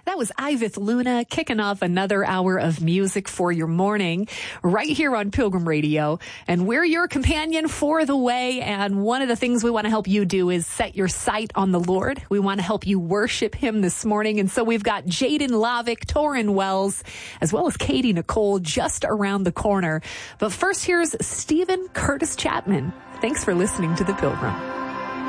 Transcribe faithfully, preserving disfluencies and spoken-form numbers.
That was Ivith Luna kicking off another hour of music for your morning right here on Pilgrim Radio. And we're your companion for the way. And one of the things we want to help you do is set your sight on the Lord. We want to help you worship him this morning. And so we've got Jaden Lavick, Torin Wells, as well as Katie Nicole just around the corner. But first, here's Stephen Curtis Chapman. Thanks for listening to The Pilgrim.